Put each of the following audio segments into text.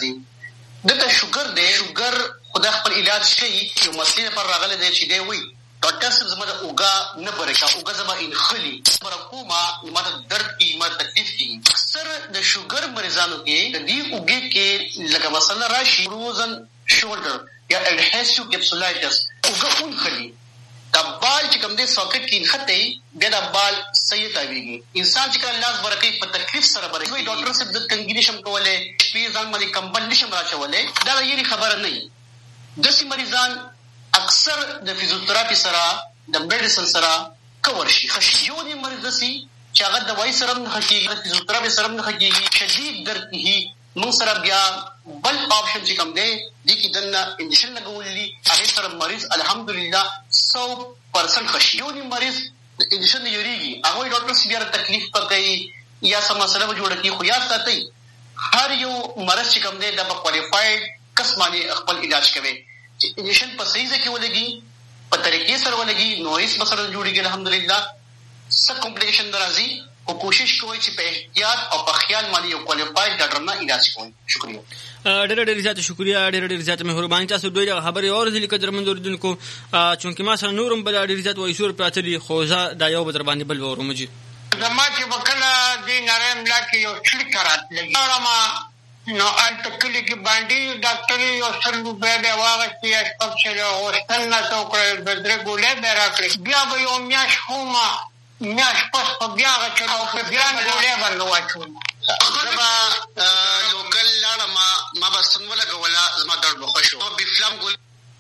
راځي. دلته شوګر دی، شوګر خو دا خپل علاج کوي. یو مسلې لپاره راغلی دی چې دی وایي ډاکټر صاحب زما د اوږه نه برې کا، اوږه زما انخلي، خبره کومه ما ته درد کېږي، ما ته تکلیف کېږي. اکثر د شوګر مریضانو کې د دې اوږې کې لکه مسله راشي فروزن شولډر یا اډهیسیو کیپسولایټس، اوږه اونخلي. دا بال چې کوم دی ساکټ کې نښتی، بیا دا بال صحیح تاویږي. انسان چې کله لاس بره کوي په تکلیف سره بره کوي، ډاکټر صاحب د تنګي نشم کولی، شپې ځان باندې کمبل نشم راچولی، دا د یېرې خبره نه وي. داسې مریضان اکثر د فیزیوتراپي سره د میډیسن سره کور شي، ښه شي. یو دې مریض داسې چې هغه دوایي سره هم نه ښه کېږي، فیزیوتراپي سره هم نه ښه کېږي، شدید درد کېږي، موږ سره بیا بل آپشن چې کوم دی دې کې دننه انجکشن لګولي دي، هغې سره مریض الحمدلله 100% ښه شي. یو دې مریض د انجکشن نه یېرېږي، هغوی ډاکټر صاحب بیا تکلیف به کوي یا څه مسله به جوړه کړي. خو یاد ساتئ هر یو مرض چې کوم دی دا په کوالیفاید کس باندې خپل علاج کوي. چې انجکشن په صحیح ځای کې ولګي، په طریقې سره ولګي، نو هېڅ به سره جوړېږي الحمدلله، څه کمپلیکیشن نه راځي. خو کوشش کوئ چې په احتیاط او په خیال باندې یو کوالیفاید ډاکټر نه علاج کوئ. شکریه. ډېره زیاته شکریه، ډېره زیاته مهرباني. تاسو دوی دغه خبرې واورېدلې قدرمنو اورېدونکو، چونکې ما سره نور هم به ډېر زیات وایسور پراته دي، خو زه دا یو به در باندې بل واورم. جي زما چې به کله دې نری ملا کې یو چړیکه راتللې نو هلته کلي کې بانډي ډاکټرې یو 100 روپۍ به یې واخېستې یا شپږ سلې غوښتل ناته وکړه، یو 2-3 ګولۍ به یې راکړې. بیا به یو میاشت ومه، میاشت پس په بیا هغه چړو په بیا ګولۍ باندې واچولم. زه به لوکل لاړم، ما به ستن ولګوله، زما درد به ښه شو. بیفلام ګولۍ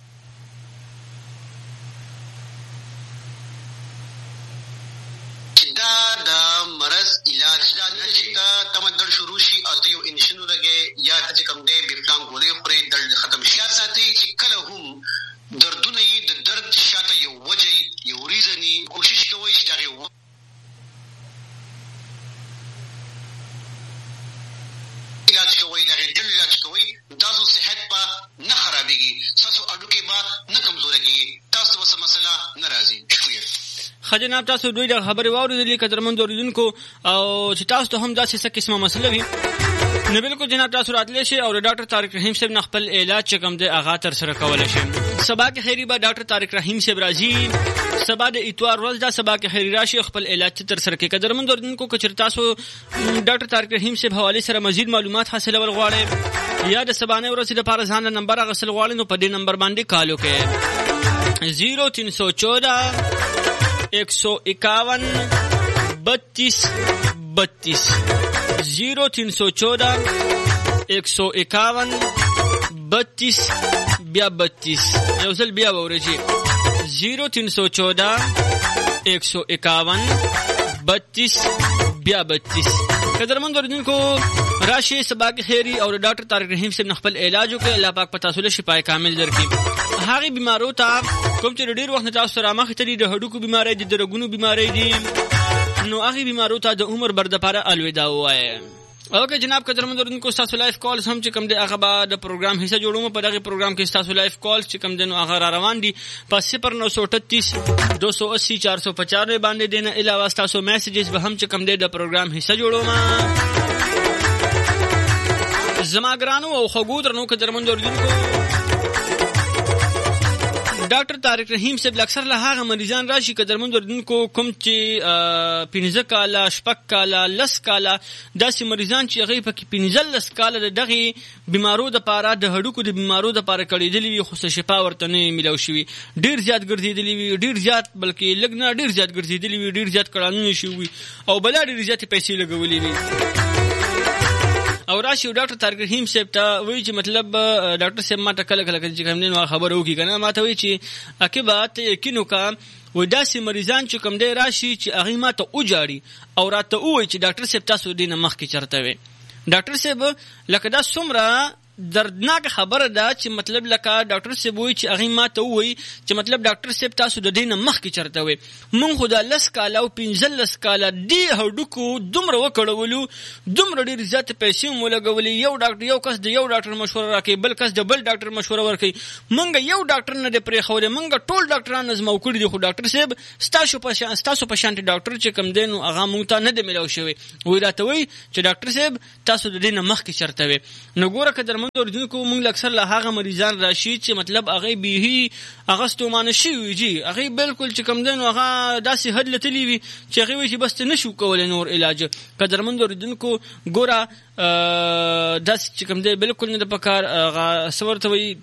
دا د مرض علاج دا نه چې ته تمه درد شروع شي او ته یو انجکشن ولګې یا ته چې کوم دی بیفلام ګولۍ خورې درد ختم شي. یاد ساتئ چې کله هم دردونه یې د درد شاته یو وجه یو ریزن یي، کوشش کوئ چې دغې علاج کوئ، دغې ډېر علاج کوئ، تاسو صحت به نه خرابېږي، ستاسو هډوکي به نه کمزوره کېږي، تاسو به څه مسله نه راځي. شکریه. ښه جناب، تاسو دوی دغه خبرې واورېدلې قدرمنو اورېدونکو، او چې تاسو ته هم داسې څه قسمه مسله وي نو بلکل جناب تاسو راتلی شئ او د ډاکټر طارق رحیم صاحب نه خپل علاج چې کوم دی هغه ترسره کولی شئ. سبا کې خیري به ډاکټر طارق رحیم صاحب راځي، سبا د اتوار ورځ ده، سبا کې خیري راشي خپل علاج ترسره کړي. قدرمنو اورېدونکو که چېرې تاسو ډاکټر طارق رحیم صاحب حوالې سره مزید معلومات حاصلول غواړئ یا د سبانۍ ورځې دپاره ځان له نمبر اخیستل غواړئ نو په دې نمبر باندې کال وکړئ 0314 151 32 32 0314 151 32 بیا 32 یو ځل بیا واورئ 0314 151 32 بیا 32. قدرمنو اورېدونکو راشي سبا کې خیري او ډاکټر طارق رحیم صاحب خپل علاج وکړي، الله پاک په تاسو له شفای کامل درکړي. هغه بیمارو ته کوم چې ډېر وخت تاسو سره مخ ته دي، د هډوکو بیماری دي، د رګونو بیماری دي، نو هغه بیمارو ته د عمر بر دپاره الوداع ووایه. اوکې جناب قدرمنو اورېدونکو، ستاسو لایف کالز هم چې کوم دی هغه به د پروګرام حصه جوړوم. په دغه پروګرام کې ستاسو لایف کالز چې کوم دی نو هغه را روان دي په 0938 280 495 باندې دی، نه علاوه ستاسو میسیجز به هم چې کوم دی د پروګرام حصه جوړوم. زما ګرانو او خوږو درنو قدرمنو اورېدونکو، ډاکټر طارق رحیم صاحب اکثر له هغه مریضان راشي قدرمنو اورېدونکو کوم چې 15 کاله 6 کاله 10 کاله داسې مریضان چې هغوی پکې 15 کاله د دغې بیمارو دپاره د هډوکو د بیمارو دپاره کړېدلي وي، خو څه شفا ورته نه میلاو شوي، ډېر زیات ګرځېدلي وي، ډېر زیات بلکې لږ نه ډېر زیات ګرځېدلي وي، ډېر زیات کړانونه شوي وي او بلا ډېرې زیاتې پیسې لګولې وي. او راشي ډاکټر طارق رحیم صاحب ته وایي چې مطلب ډاکټر صاحب ما ته کله کله چې کوم دی نو خبره وکړي که نه، ما ته وایي چې عقبه ته یقین وکړه، وایي داسې مریضان چې کوم دی راشي چې هغوی ما ته وجاړي او راته ووایي چې ډاکټر صاحب تاسو دې نه مخکې چېرته وې. ډاکټر صاحب لکه دا څومره دردناک خبره ده چې مطلب لکه ډاکټر صاحب وایي چې هغې ما ته ووایي چې مطلب ډاکټر صاحب تاسو د دې نه مخکې چېرته وې، مونږ خو دا 10 کاله او 15 کاله دې هډوکو دومره وکړولو، دومره ډېرې زیاتې پیسې مو لګولې، یو کس د یو ډاکټر مشوره راکوي، بل کس د بل ډاکټر مشوره ورکوي، مونږ یو ډاکټر نه دی پرېښودی، مونږ ټول ډاکټران نظمو کړي دي، خو ډاکټر صاحب ستاسو په شانتې ډاکټر چې کوم دی نو هغه مونږ ته نه دی میلاو شوی. وایي راته وایي چې ډاکټر صاحب تاسو د دې نه مخکې چېرته وې. نو ګوره قدرمنو اوریدونکو موږ اکثر له هغه مریضان راشي چې مطلب هغه به هغه ستومانه شي جی هغه بالکل چې کم دنو هغه داسې حد لتلی وي چې هغه وي چې بس نشو کولای نور علاج. قدرمن اوریدونکو ګوره داس چې کم دی بالکل نه د پکار هغه سورته وي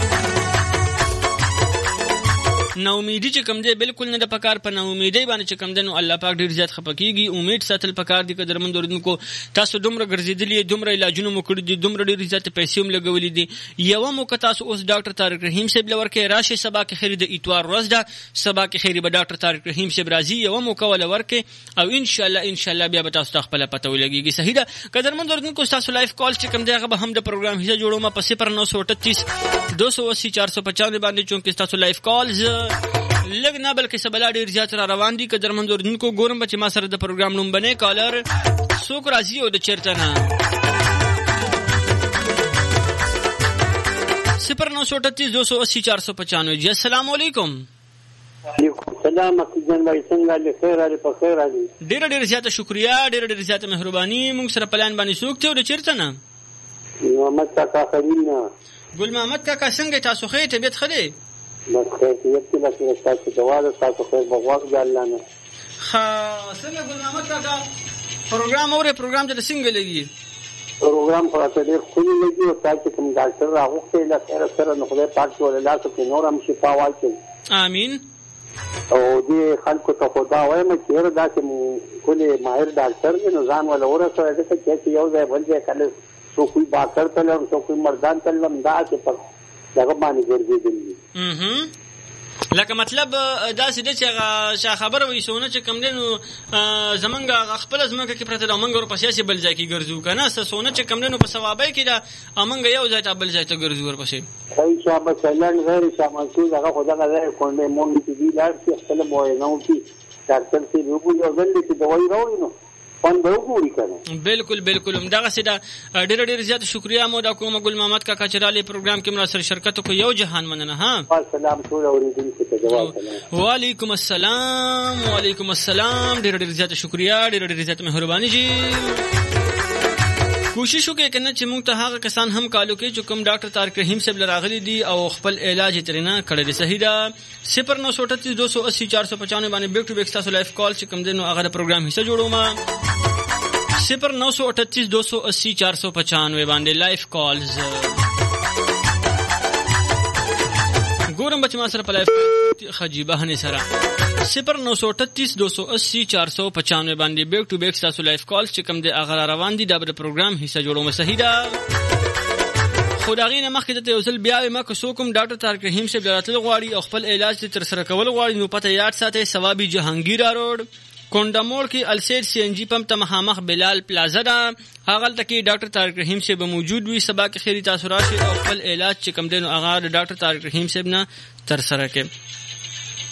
نو امیدي چې کم دی بالکل نه د پکار په نو امیدي باندې چې کم دی نو الله پاک ډیر زیات خپکیږي. امید ساتل پکار دي قدرمن اوریدونکو. تاسو دومره ګرځیدلی دومره علاجونه مو کړی دي دومره ډیر زیات پیسې هم لګولې دي. یو مو که تاسو اوس ډاکټر طارق رحیم صاحب لور کې راشه سبا کې خیر د اتوار ورځ ده سبا کې خیر به ډاکټر طارق رحیم صاحب راځي یو مو کول ورکه او ان شاء الله بیا به تاسو خپل پته ولګيږي. صحیح ده قدرمن اوریدونکو. تاسو لایف کال چې کم دی هغه به هم د پروګرام حصہ جوړوم په 0938 280 495 باندې چونکه تاسو لایف کالز لګ نه بلکې سبلا ډیر زیات را روان دي. قدرمن اوریدونکو ګورم چې ما سره د پروګرام نوم بنه کالر څوک راځي او د چیرته نه 0938 280 495. جی السلام علیکم. وعلیکم السلام. اکیدن بھائی څنګه له خیر علي په خیر علي. ډیر زیات شکریا ډیر زیات مهرباني. موږ سره پلان باندې څوک ته او د چیرته نه محمد کاکا خلیلنا. ګل محمد کاکا څنګه تاسو خې طبيعت خدي بس خیر دې له تاسو دواله تاسو خیر بغواړ ځلانه ها څنګه ګل محمد کاکا پروګرام ته څنګه لګي پروګرام په ډېر خوشي لګي او تاسو کوم ډاکټر راغوښته له خیر سره نو خدای پاک ولې لاسو کې نور هم شفا واچي امين. او دې خلکو ته خدا وایم چې هر داسې کله ماهر ډاکټر دی نو ځان ولا ورسره دې چې یو ځای بل ځای کله څو کوئی باکر تلم څو کوئی مردان تلم دا چې په دغه باندې ګرځېدلی لکه مطلب دا سده چې خبر وي سونه چې کم دنو زمونږ خپل زمونږ کې پرته د منګ ور پسې بل ځای کې ګرځو کنه سونه چې کم دنو په ثوابای کې دا امنګ یو ځای ته بل ځای ته ګرځو ور پسې صحیح شابه چلن غیر شامل شي دغه خدای غوړې کونډه مونږ چې دی لار چې خپل موه نو کې ډاکټر سي وګوري او ځل چې دوايي راوړي نو بالکل همدغه سیده ډیر زیات شکریا مو دا کوم ګل محمد کاکا چرالي پروګرام کې مرسته شرکت کو یو جهان مننه. ها السلام ټول اوریدونکو ته جواب. وعلیکم السلام ډیر زیات شکریا ډیر زیات مهرباني جی. کوشش وکړئ کنه چې موږ ته هغه کسان هم کالو کې چې کوم ډاکټر طارق رحیم صاحب لراغلي دي او خپل علاج ترنه کړی دی. صحیح ده 0938 280 495 باندې بیک ټو بیک تاسو لایف کال چې کوم دینو هغه پروګرام حصہ جوړوم 0938 280 495 باندې لایف کالز ګورم بچ ما سره په لایف خجيبه هني سره 0938 280 495 باندې بیک ټو بیک تاسو لایف کال چې کوم دی هغه روان دي د پروګرام حصہ جوړوم. صحیح ده خدای نه مخکې ته یوزل بیا ما کو سو کوم ډاکټر طارق رحیم صاحب دراتل غواړي او خپل علاج تر سره کول غواړي نو پته یاد ساتي ثوابي جهانگیر روډ کونډموړ کې السید سی ان جی پمپ ته مخامخ بلال پلازا ده هغه تلته ډاکټر طارق رحیم صاحب موجود وي سبا کې خیری تاسو راشي او خپل علاج چې کوم دینو هغه ډاکټر طارق رحیم صاحب نه تر سره کې